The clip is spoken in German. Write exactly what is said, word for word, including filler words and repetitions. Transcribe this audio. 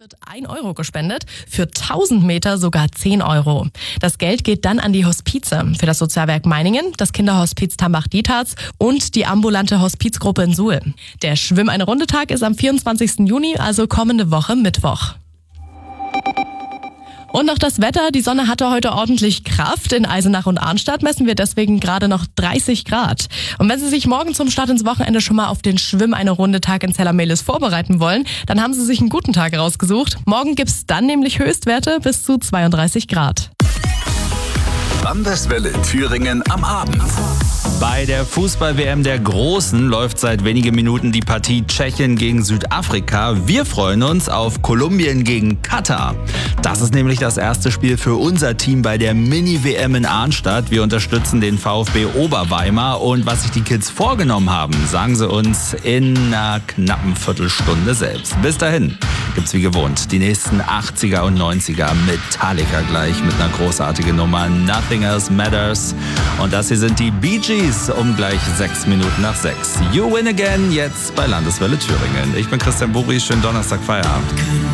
Wird ein Euro gespendet, für tausend Meter sogar zehn Euro. Das Geld geht dann an die Hospize, für das Sozialwerk Meiningen, das Kinderhospiz Tambach-Dietharz und die ambulante Hospizgruppe in Suhl. Der Schwimm eine Runde Tag ist am vierundzwanzigsten Juni, also kommende Woche Mittwoch. Und noch das Wetter. Die Sonne hatte heute ordentlich Kraft. In Eisenach und Arnstadt messen wir deswegen gerade noch dreißig Grad. Und wenn Sie sich morgen zum Start ins Wochenende schon mal auf den Schwimm eine Runde Tag in Zella-Mehlis vorbereiten wollen, dann haben Sie sich einen guten Tag rausgesucht. Morgen gibt's dann nämlich Höchstwerte bis zu zweiunddreißig Grad. Landeswelle Thüringen am Abend. Bei der Fußball-W M der Großen läuft seit wenigen Minuten die Partie Tschechien gegen Südafrika. Wir freuen uns auf Kolumbien gegen Katar. Das ist nämlich das erste Spiel für unser Team bei der Mini-W M in Arnstadt. Wir unterstützen den VfB Oberweimar. Und was sich die Kids vorgenommen haben, sagen sie uns in einer knappen Viertelstunde selbst. Bis dahin gibt's wie gewohnt die nächsten achtziger und neunziger Metallica gleich mit einer großartigen Nummer Nothing Else Matters. Und das hier sind die Bee Gees um gleich sechs Minuten nach sechs. You win again, jetzt bei Landeswelle Thüringen. Ich bin Christian Buri, schönen Donnerstag, Feierabend.